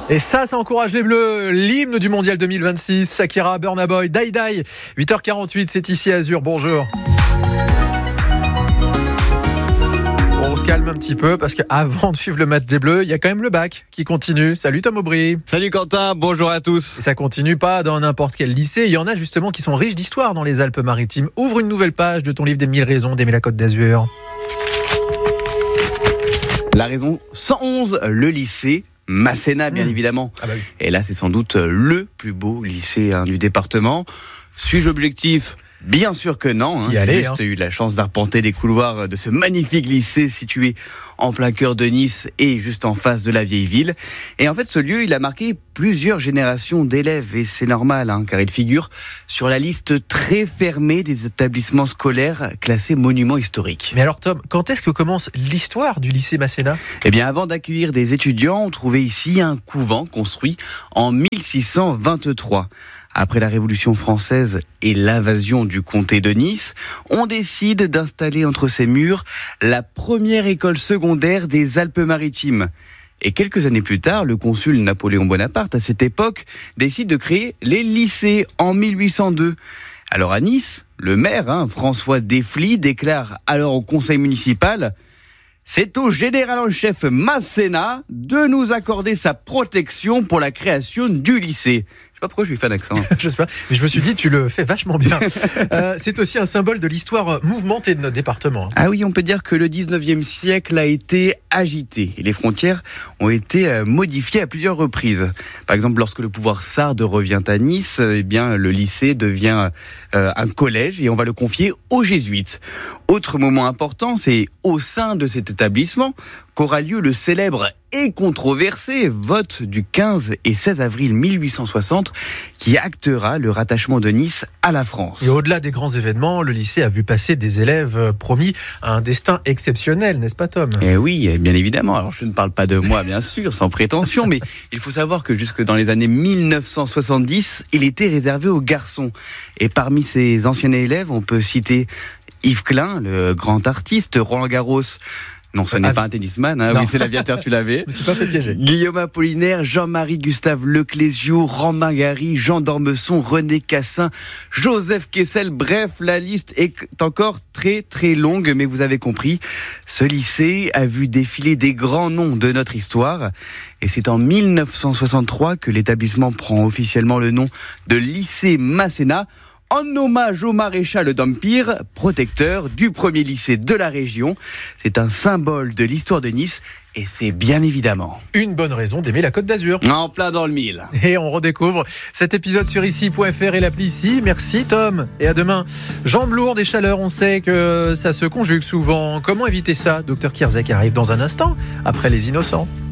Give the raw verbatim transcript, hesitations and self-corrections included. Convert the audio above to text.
Et ça, ça encourage les Bleus. L'hymne du Mondial deux mille vingt-six. Shakira, Burna Boy, Die Die. huit heures quarante-huit, c'est ici Azur. Bonjour. On se calme un petit peu parce qu'avant de suivre le match des Bleus, il y a quand même le bac qui continue. Salut Tom Aubry. Salut Quentin, bonjour à tous. Et ça continue pas dans n'importe quel lycée. Il y en a justement qui sont riches d'histoire dans les Alpes-Maritimes. Ouvre une nouvelle page de ton livre des mille raisons d'aimer la Côte d'Azur. La raison cent onze, le lycée Masséna, bien mmh. évidemment. Ah bah oui. Et là, c'est sans doute le plus beau lycée hein, du département. Suis-je objectif ? Bien sûr que non. Hein. J'ai juste hein. eu la chance d'arpenter les couloirs de ce magnifique lycée situé en plein cœur de Nice et juste en face de la vieille ville. Et en fait, ce lieu, il a marqué plusieurs générations d'élèves et c'est normal, hein, car il figure sur la liste très fermée des établissements scolaires classés monuments historiques. Mais alors Tom, quand est-ce que commence l'histoire du lycée Masséna ? Eh bien, avant d'accueillir des étudiants, on trouvait ici un couvent construit en mille six cent vingt-trois. Après la Révolution française et l'invasion du comté de Nice, on décide d'installer entre ses murs la première école secondaire des Alpes-Maritimes. Et quelques années plus tard, le consul Napoléon Bonaparte, à cette époque, décide de créer les lycées en mille huit cent deux. Alors à Nice, le maire, hein, François Desflys, déclare alors au conseil municipal « C'est au général en chef Masséna de nous accorder sa protection pour la création du lycée. » Je sais pas pourquoi je lui fais un accent. Je sais pas, mais je me suis dit, tu le fais vachement bien. euh, c'est aussi un symbole de l'histoire mouvementée de notre département. Ah oui, on peut dire que le dix-neuvième siècle a été agité et les frontières ont été modifiées à plusieurs reprises. Par exemple, lorsque le pouvoir sarde revient à Nice, eh bien, le lycée devient euh, un collège et on va le confier aux jésuites. Autre moment important, c'est au sein de cet établissement qu'aura lieu le célèbre et controversé vote du quinze et seize avril mille huit cent soixante qui actera le rattachement de Nice à la France. Et au-delà des grands événements, le lycée a vu passer des élèves promis à un destin exceptionnel, n'est-ce pas Tom ? Eh oui, bien évidemment. Alors je ne parle pas de moi, bien sûr, sans prétention, mais il faut savoir que jusque dans les années mille neuf cent soixante-dix, il était réservé aux garçons. Et parmi ces anciens élèves, on peut citer Yves Klein, le grand artiste, Roland Garros. Non, ce n'est ah, pas un tennisman, hein. Oui, c'est l'aviateur, tu l'avais. Je me suis pas fait piéger. Guillaume Apollinaire, Jean-Marie Gustave Leclésio, Romain Gary, Jean d'Ormesson, René Cassin, Joseph Kessel. Bref, la liste est encore très très longue, mais vous avez compris, ce lycée a vu défiler des grands noms de notre histoire. Et c'est en mille neuf cent soixante-trois que l'établissement prend officiellement le nom de lycée Masséna, en hommage au maréchal d'Empire, protecteur du premier lycée de la région. C'est un symbole de l'histoire de Nice et c'est bien évidemment une bonne raison d'aimer la Côte d'Azur. En plein dans le mille. Et on redécouvre cet épisode sur ici point f r et l'appli ici. Merci Tom et à demain. Jambes lourdes et chaleur, on sait que ça se conjugue souvent. Comment éviter ça ? Docteur Kierzek arrive dans un instant après Les Innocents.